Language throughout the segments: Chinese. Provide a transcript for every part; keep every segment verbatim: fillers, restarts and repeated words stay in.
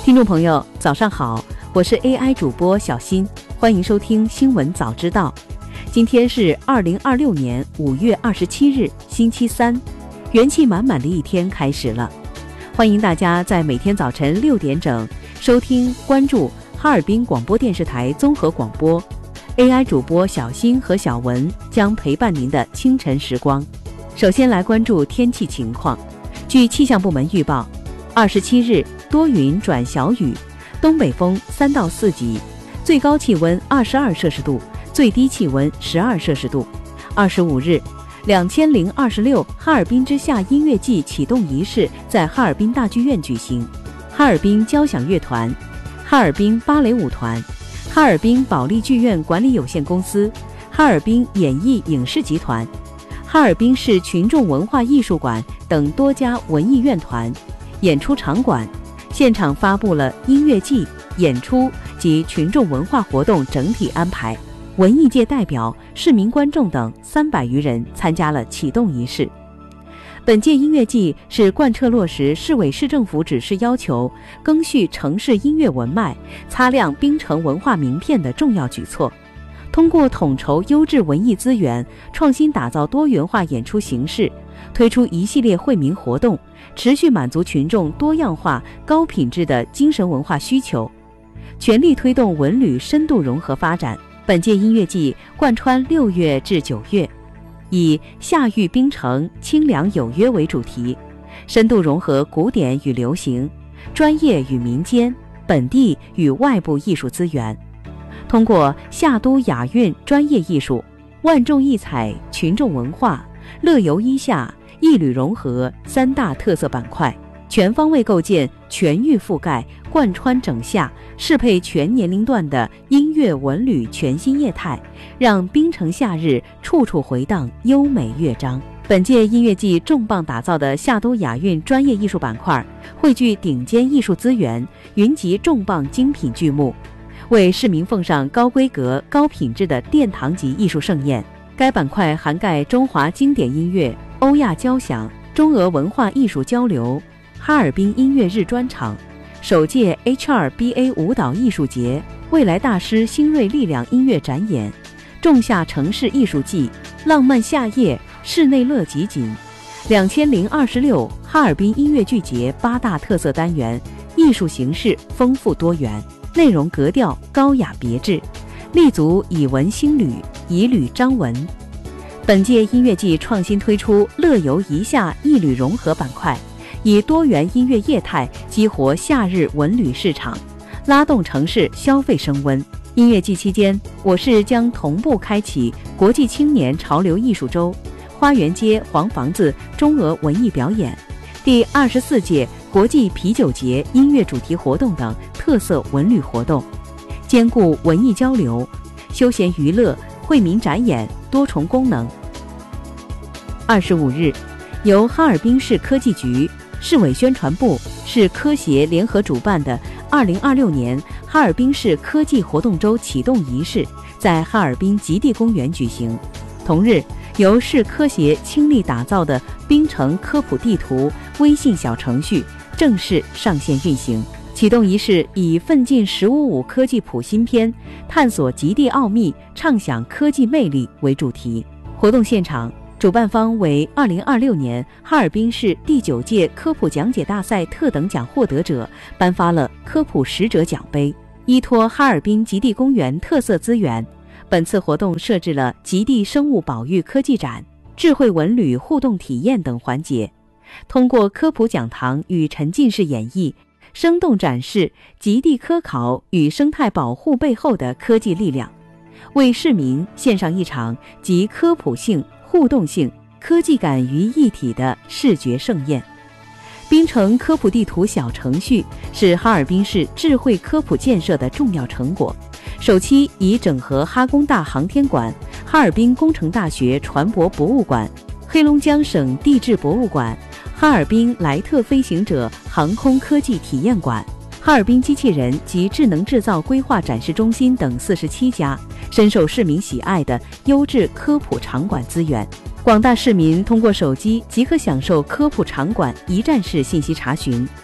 听众朋友，早上好，我是 A I 主播小新，欢迎收听新闻早知道。今天是二零二六年五月二十七日，星期三，元气满满的一天开始了。欢迎大家在每天早晨六点整收听、关注哈尔滨广播电视台综合广播。A I 主播小新和小文将陪伴您的清晨时光。首先来关注天气情况。据气象部门预报，二十七日多云转小雨，东北风三到四级，最高气温二十二摄氏度，最低气温十二摄氏度。二十五日，两千零二十六哈尔滨之夏音乐季启动仪式在哈尔滨大剧院举行。哈尔滨交响乐团、哈尔滨芭蕾舞团、哈尔滨保利剧院管理有限公司、哈尔滨演艺影视集团、哈尔滨市群众文化艺术馆等多家文艺院团、演出场馆现场发布了音乐季、演出及群众文化活动整体安排。文艺界代表、市民观众等三百余人参加了启动仪式。本届音乐季是贯彻落实市委市政府指示要求，更续城市音乐文脉，擦亮滨城文化名片的重要举措。通过统筹优质文艺资源，创新打造多元化演出形式，推出一系列惠民活动，持续满足群众多样化、高品质的精神文化需求，全力推动文旅深度融合发展。本届音乐季贯穿六月至九月，以夏育滨城、清凉有约为主题，深度融合古典与流行、专业与民间、本地与外部艺术资源。通过夏都雅韵专业艺术、万众艺彩群众文化、乐游一夏艺旅融合三大特色板块，全方位构建全域覆盖、贯穿整夏、适配全年龄段的音乐文旅全新业态，让滨城夏日处处回荡优美乐章。本届音乐季重磅打造的夏都雅韵专业艺术板块，汇聚顶尖艺术资源，云集重磅精品剧目，为市民奉上高规格、高品质的殿堂级艺术盛宴。该板块涵盖中华经典音乐、欧亚交响、中俄文化艺术交流、哈尔滨音乐日专场、首届 H 二 B A 舞蹈艺术节、未来大师新锐力量音乐展演、仲夏城市艺术季、浪漫夏夜、室内乐集锦、两千零二十六哈尔滨音乐剧节八大特色单元，艺术形式丰富多元，内容格调高雅别致，立足以文兴旅，以旅张文。本届音乐季创新推出乐游一夏艺旅融合板块，以多元音乐业态激活夏日文旅市场，拉动城市消费升温。音乐季期间，我市将同步开启国际青年潮流艺术周、花园街黄房子中俄文艺表演、第二十四届国际啤酒节音乐主题活动等特色文旅活动，兼顾文艺交流、休闲娱乐、惠民展演多重功能。二十五日，由哈尔滨市科技局、市委宣传部、市科协联合主办的二零二六年哈尔滨市科技活动周启动仪式在哈尔滨极地公园举行。同日，由市科协倾力打造的滨城科普地图微信小程序正式上线运行。启动仪式以奋进十五五科技普新篇，探索极地奥秘，畅享科技魅力为主题。活动现场，主办方为二零二六年哈尔滨市第九届科普讲解大赛特等奖获得者颁发了科普使者奖杯。依托哈尔滨极地公园特色资源，本次活动设置了极地生物保育科技展、智慧文旅互动体验等环节，通过科普讲堂与沉浸式演绎，生动展示极地科考与生态保护背后的科技力量，为市民献上一场集科普性、互动性、科技感于一体的视觉盛宴。滨城科普地图小程序是哈尔滨市智慧科普建设的重要成果，首期以整合哈工大航天馆、哈尔滨工程大学船舶博物馆、黑龙江省地质博物馆、哈尔滨莱特飞行者航空科技体验馆、哈尔滨机器人及智能制造规划展示中心等四十七家深受市民喜爱的优质科普场馆资源。广大市民通过手机即可享受科普场馆一站式信息查询，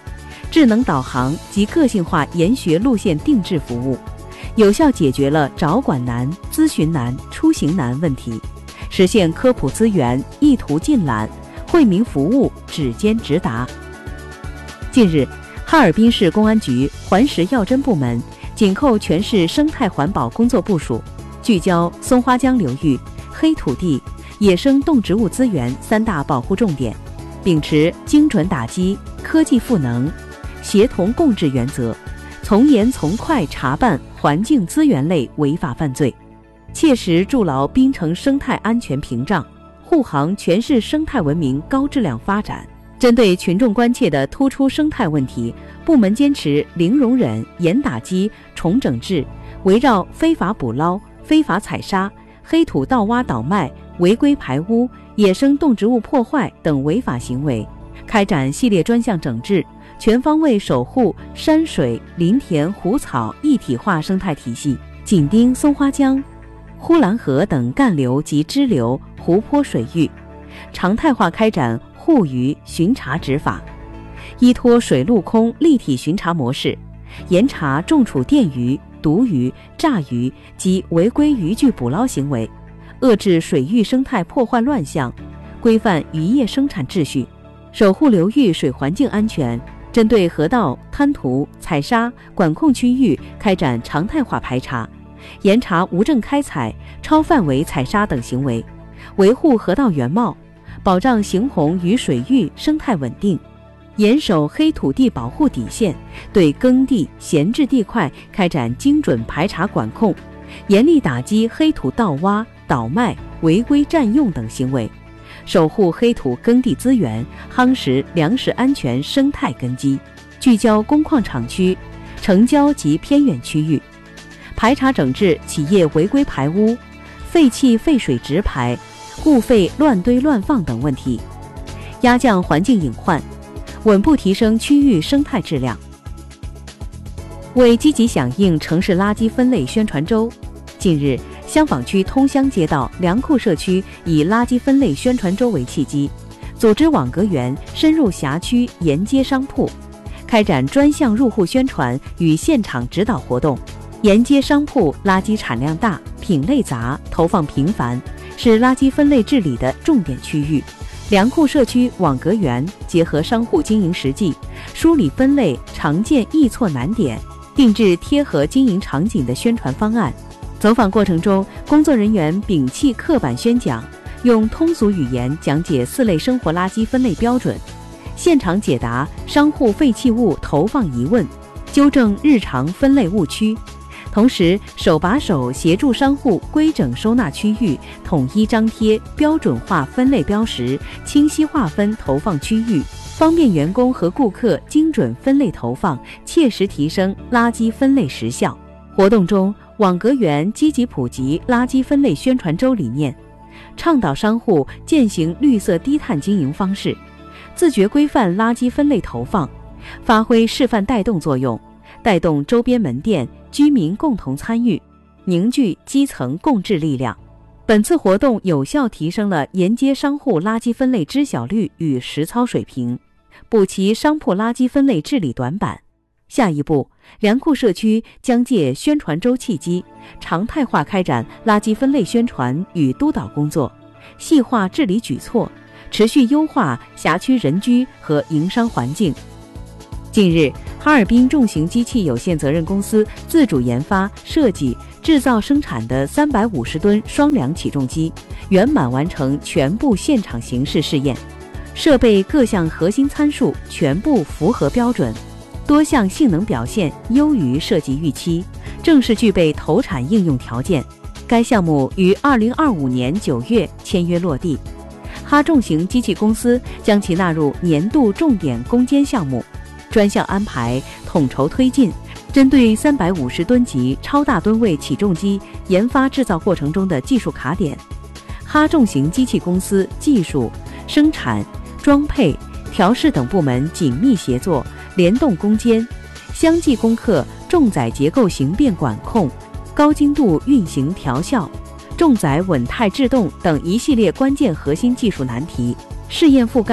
智能导航及个性化研学路线定制服务，有效解决了找管难、咨询难、出行难问题，实现科普资源一图尽览，惠民服务指尖直达。近日，哈尔滨市公安局环食药侦部门紧扣全市生态环保工作部署，聚焦松花江流域、黑土地、野生动植物资源三大保护重点，秉持精准打击、科技赋能、协同共治原则，从严从快查办环境资源类违法犯罪，切实筑牢滨城生态安全屏障，护航全市生态文明高质量发展。针对群众关切的突出生态问题，部门坚持零容忍、严打击、重整治，围绕非法捕捞、非法采砂、黑土盗挖倒卖、违规排污、野生动植物破坏等违法行为，开展系列专项整治，全方位守护山水、林田、湖草一体化生态体系，紧盯松花江、呼兰河等干流及支流、湖泊水域，常态化开展护渔巡查执法，依托水陆空立体巡查模式，严查重处电鱼、毒鱼、炸鱼及违规渔具捕捞行为，遏制水域生态破坏乱象，规范渔业生产秩序，守护流域水环境安全。针对河道、滩涂、采砂管控区域开展常态化排查，严查无证开采、超范围采砂等行为，维护河道原貌，保障行洪与水域生态稳定，严守黑土地保护底线，对耕地、闲置地块开展精准排查管控，严厉打击黑土盗挖、倒卖、违规占用等行为，守护黑土耕地资源，夯实粮食安全生态根基。聚焦工矿厂区、城郊及偏远区域，排查整治企业违规排污、废气废水直排、固废乱堆乱放等问题，压降环境隐患，稳步提升区域生态质量。为积极响应城市垃圾分类宣传周，近日，香坊区通乡街道粮库社区以垃圾分类宣传周为契机，组织网格员深入辖区沿街商铺，开展专项入户宣传与现场指导活动。沿街商铺垃圾产量大、品类杂、投放频繁，是垃圾分类治理的重点区域。粮库社区网格员结合商户经营实际，梳理分类常见易错难点，定制贴合经营场景的宣传方案。走访过程中，工作人员摒弃刻板宣讲，用通俗语言讲解四类生活垃圾分类标准，现场解答商户废弃物投放疑问，纠正日常分类误区。同时，手把手协助商户规整收纳区域，统一张贴标准化分类标识，清晰划分投放区域，方便员工和顾客精准分类投放，切实提升垃圾分类时效。活动中，网格员积极普及垃圾分类宣传周理念，倡导商户践行绿色低碳经营方式，自觉规范垃圾分类投放，发挥示范带动作用，带动周边门店、居民共同参与，凝聚基层共治力量。本次活动有效提升了沿街商户垃圾分类知晓率与实操水平，补齐商铺垃圾分类治理短板。下一步，粮库社区将借宣传周契机，常态化开展垃圾分类宣传与督导工作，细化治理举措，持续优化辖区人居和营商环境。近日，哈尔滨重型机器有限责任公司自主研发、设计、制造、生产的三百五十吨双梁起重机圆满完成全部现场形式试验，设备各项核心参数全部符合标准，多项性能表现优于设计预期，正式具备投产应用条件。该项目于二零二五年九月签约落地，哈重型机器公司将其纳入年度重点攻坚项目，专项安排统筹推进，针对三百五十吨级超大吨位起重机研发制造过程中的技术卡点，哈重型机器公司技术、生产、装配、调试等部门紧密协作，联动攻坚，相继攻克重载结构形变管控、高精度运行调校、重载稳态制动等一系列关键核心技术难题，试验覆盖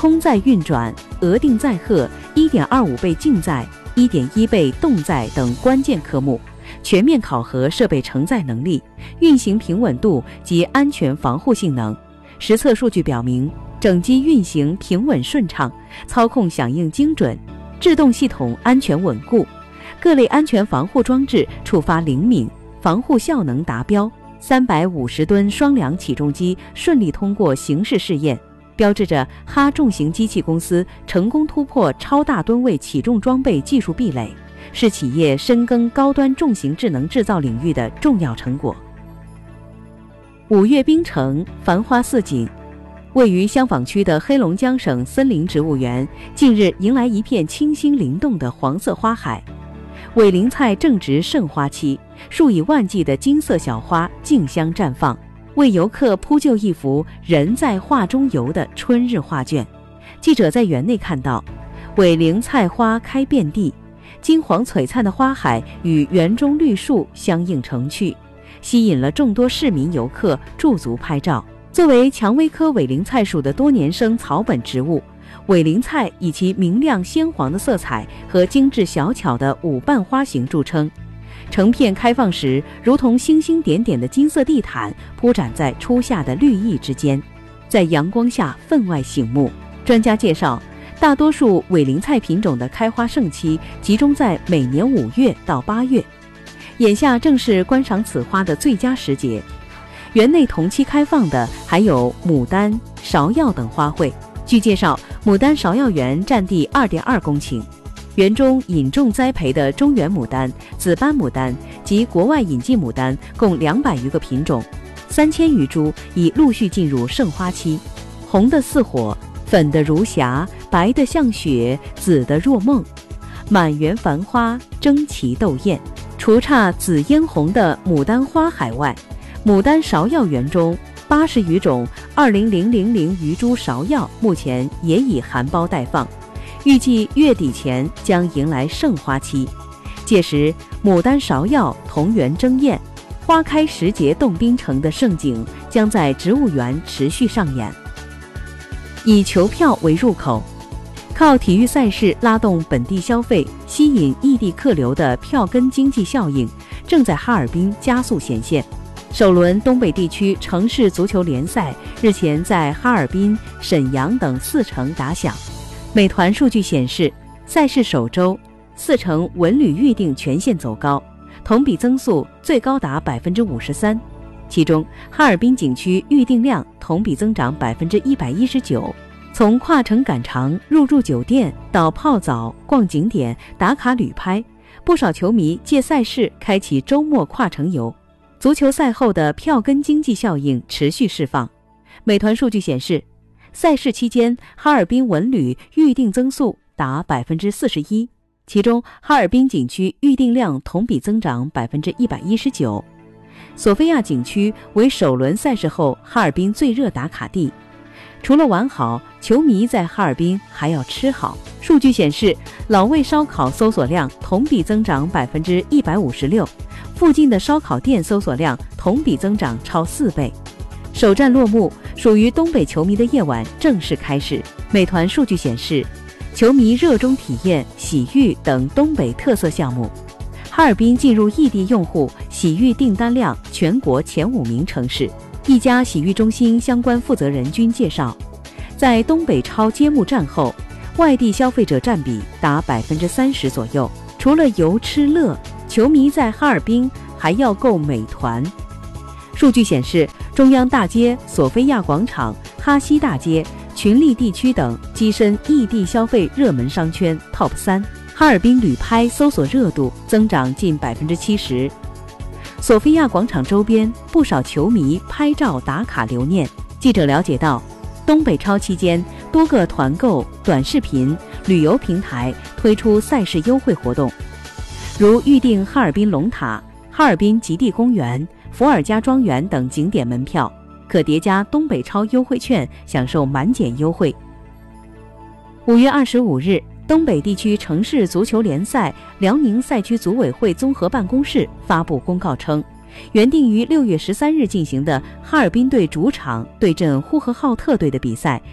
空载运转、额定载荷、一点二五 倍竞载、一点一 倍动载等关键科目，全面考核设备承载能力、运行平稳度及安全防护性能。实测数据表明，整机运行平稳顺畅，操控响应精准，制动系统安全稳固，各类安全防护装置触发灵敏，防护效能达标。三百五十吨双梁起重机顺利通过形式试验，标志着哈重型机器公司成功突破超大吨位起重装备技术壁垒，是企业深耕高端重型智能制造领域的重要成果。五岳冰城繁花似锦，位于香坊区的黑龙江省森林植物园近日迎来一片清新灵动的黄色花海。委陵菜正值盛花期，数以万计的金色小花竞相绽放，为游客铺就一幅人在画中游的春日画卷。记者在园内看到，委陵菜花开遍地，金黄璀璨的花海与园中绿树相映成趣，吸引了众多市民游客驻足拍照。作为蔷薇科委陵菜属的多年生草本植物，委陵菜以其明亮鲜黄的色彩和精致小巧的五瓣花形著称。成片开放时，如同星星点点的金色地毯铺展在初夏的绿意之间，在阳光下分外醒目。专家介绍，大多数委陵菜品种的开花盛期集中在每年五月到八月，眼下正是观赏此花的最佳时节。园内同期开放的还有牡丹、芍药等花卉。据介绍，牡丹芍药园占地 二点二公顷，园中引种栽培的中原牡丹、紫斑牡丹及国外引进牡丹共两百余个品种，三千余株已陆续进入盛花期。红的似火，粉的如霞，白的像雪，紫的若梦，满园繁花，争奇斗艳。除差紫嫣红的牡丹花海外，牡丹芍药园中八十余种二零零零零余株芍药目前也已含苞待放，预计月底前将迎来盛花期。届时，牡丹芍药同园争艳，花开时节动冰城的盛景将在植物园持续上演。以球票为入口，靠体育赛事拉动本地消费、吸引异地客流的票根经济效应正在哈尔滨加速显现。首轮东北地区城市足球联赛日前在哈尔滨、沈阳等四城打响。美团数据显示，赛事首周，四城文旅预订全线走高，同比增速最高达 百分之五十三。其中，哈尔滨景区预订量同比增长 百分之一百一十九。从跨城赶场、入住酒店到泡澡、逛景点、打卡旅拍，不少球迷借赛事开启周末跨城游。足球赛后的票根经济效应持续释放。美团数据显示，赛事期间哈尔滨文旅预订增速达 百分之四十一， 其中哈尔滨景区预订量同比增长 百分之一百一十九。索菲亚景区为首轮赛事后哈尔滨最热打卡地，除了玩好，球迷在哈尔滨还要吃好。数据显示，老味烧烤搜索量同比增长 百分之一百五十六，附近的烧烤店搜索量同比增长超四倍。首站落幕，属于东北球迷的夜晚正式开始。美团数据显示，球迷热衷体验洗浴等东北特色项目。哈尔滨进入异地用户洗浴订单量全国前五名城市。一家洗浴中心相关负责人均介绍，在东北超揭幕战后，外地消费者占比达 百分之三十 左右。除了游吃乐，球迷在哈尔滨还要购美团。数据显示，中央大街、索菲亚广场、哈西大街、群力地区等跻身异地消费热门商圈 Top 三。哈尔滨旅拍搜索热度增长近 百分之七十。索菲亚广场周边不少球迷拍照打卡留念。记者了解到，东北超期间，多个团购、短视频、旅游平台推出赛事优惠活动，如预订哈尔滨龙塔、哈尔滨极地公园、伏尔加庄园等景点门票，可叠加东北超优惠券，享受满减优惠。五月二十五日，东北地区城市足球联赛辽宁赛区组委会综合办公室发布公告称，原定于六月十三日进行的哈尔滨队主场对阵呼和浩特队的比赛，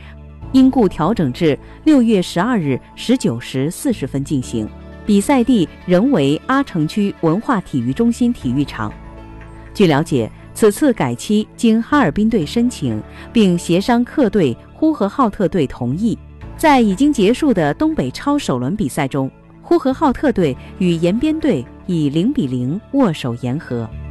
因故调整至六月十二日十九时四十分进行，比赛地仍为阿城区文化体育中心体育场。据了解，此次改期经哈尔滨队申请，并协商客队呼和浩特队同意。在已经结束的东北超首轮比赛中，呼和浩特队与延边队以零比零握手言和。